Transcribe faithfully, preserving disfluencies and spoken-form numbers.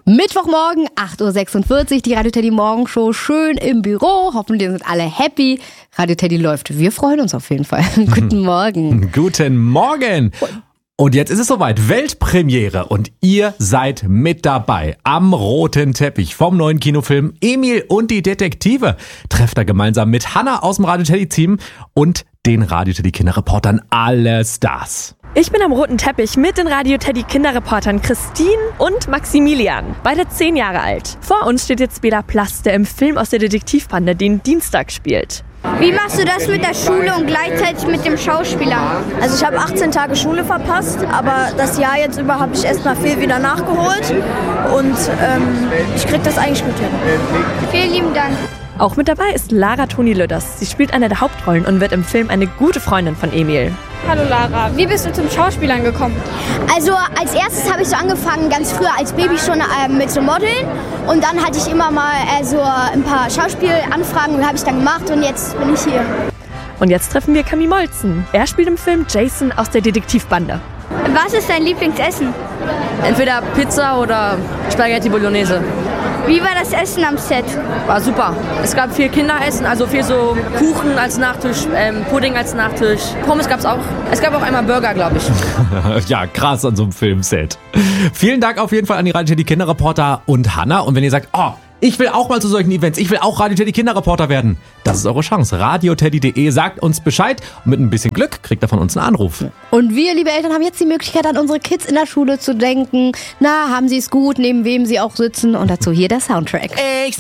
Mittwochmorgen, acht Uhr sechsundvierzig, die Radio Teddy Morgenshow, schön im Büro. Hoffentlich sind alle happy. Radio Teddy läuft. Wir freuen uns auf jeden Fall. Guten Morgen. Guten Morgen. Und jetzt ist es soweit, Weltpremiere und ihr seid mit dabei am roten Teppich vom neuen Kinofilm Emil und die Detektive. Trefft da gemeinsam mit Hannah aus dem Radio Teddy Team und den Radio Teddy Kinderreportern alle Stars. Ich bin am roten Teppich mit den Radio Teddy Kinderreportern Christine und Maximilian, beide zehn Jahre alt. Vor uns steht jetzt Bela Plass, der im Film aus der Detektivbande den Dienstag spielt. Wie machst du das mit der Schule und gleichzeitig mit dem Schauspieler? Also ich habe achtzehn Tage Schule verpasst, aber das Jahr jetzt über habe ich erstmal viel wieder nachgeholt und ähm, ich krieg das eigentlich gut hin. Vielen lieben Dank. Auch mit dabei ist Lara Toni Lüders. Sie spielt eine der Hauptrollen und wird im Film eine gute Freundin von Emil. Hallo Lara, wie bist du zum Schauspielern gekommen? Also als erstes habe ich so angefangen, ganz früher als Baby schon äh, mit so Modeln. Und dann hatte ich immer mal äh, so ein paar Schauspielanfragen und habe ich dann gemacht und jetzt bin ich hier. Und jetzt treffen wir Camille Molzen. Er spielt im Film Jason aus der Detektivbande. Was ist dein Lieblingsessen? Entweder Pizza oder Spaghetti Bolognese. Wie war das Essen am Set? War super. Es gab viel Kinderessen, also viel so Kuchen als Nachtisch, ähm, Pudding als Nachtisch. Pommes gab es auch. Es gab auch einmal Burger, glaube ich. Ja, krass an so einem Filmset. Vielen Dank auf jeden Fall an die Radio Teddy Kinderreporter und Hannah. Und wenn ihr sagt, oh, ich will auch mal zu solchen Events, ich will auch Radio Teddy Kinderreporter werden, das ist eure Chance. radioteddy punkt de, sagt uns Bescheid und mit ein bisschen Glück kriegt ihr von uns einen Anruf. Und wir, liebe Eltern, haben jetzt die Möglichkeit, an unsere Kids in der Schule zu denken. Na, haben sie es gut, neben wem sie auch sitzen und dazu hier der Soundtrack. Ich